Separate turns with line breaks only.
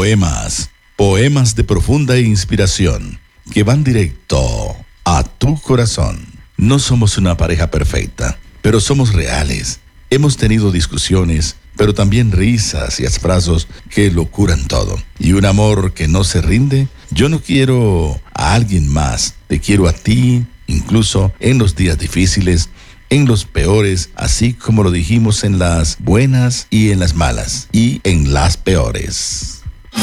Poemas, poemas de profunda inspiración que van directo a tu corazón. No somos una pareja perfecta, pero somos reales. Hemos tenido discusiones, pero también risas y abrazos que lo curan todo. Y un amor que no se rinde. Yo no quiero a alguien más, te quiero a ti, incluso en los días difíciles, en los peores, así como lo dijimos en las buenas y en las malas, y en las peores.